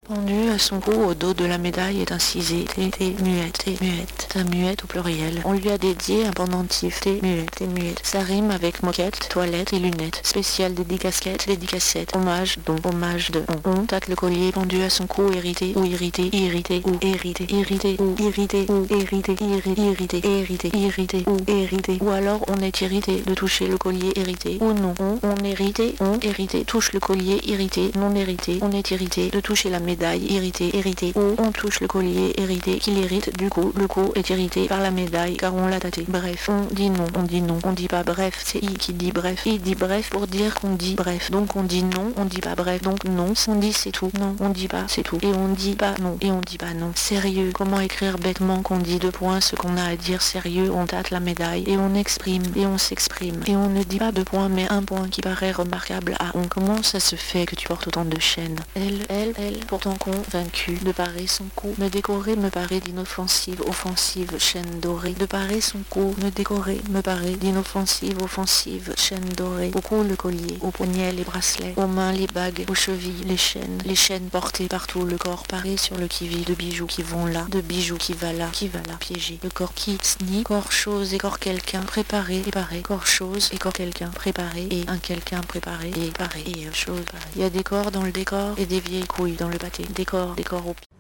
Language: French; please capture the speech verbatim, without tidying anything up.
Pendu à son cou au dos de la médaille est incisé T, T, muette, T, muette, ta muette au pluriel. On lui a dédié un pendentif T, muette, T, muette. Ça rime avec moquette, toilette et lunettes. Spécial dédicasquette, dédicassette. Hommage, don, hommage de on. On tâte le collier pendu à son cou hérité ou irrité, irrité ou hérité, irrité ou irrité ou hérité, irrité, irrité, hérité, irrité ou hérité. Ou alors on est irrité de toucher le collier hérité ou non. On, on hérité, on hérité, touche le collier irrité, non hérité. On est irrité de toucher la médaille. Médaille irritée, hérité, ou on touche le collier hérité qui l'irrite, du coup, le cou est irrité par la médaille car on l'a tâté. Bref, on dit non, on dit non, on dit pas bref, c'est I qui dit bref. I dit bref pour dire qu'on dit bref, donc on dit non, on dit pas bref, donc non, on dit c'est tout, non, on dit pas c'est tout, et on dit pas non, et on dit pas non. Sérieux, comment écrire bêtement qu'on dit deux points ce qu'on a à dire sérieux, on tâte la médaille, et on exprime, et on s'exprime, et on ne dit pas deux points mais un point qui paraît remarquable à on. Comment ça se fait que tu portes autant de chaînes? Elle, elle, elle, pourtant convaincu de parer son cou, me décorer me paraît d'inoffensive, offensive, chaîne dorée. De parer son cou, me décorer me paraît d'inoffensive, offensive, chaîne dorée. Au cou le collier, au poignet les bracelets, aux mains les bagues, aux chevilles les chaînes, les chaînes portées partout, le corps paré sur le qui-vive de bijoux qui vont là, de bijoux qui va là, qui va là, piégé. Le corps qui snie, corps chose et corps quelqu'un, préparé et paré, corps chose et corps quelqu'un, préparé et un quelqu'un préparé et paré et chose parée. Il y a des corps dans le décor et des vieilles couilles dans le pâté. Décor, décor au pied.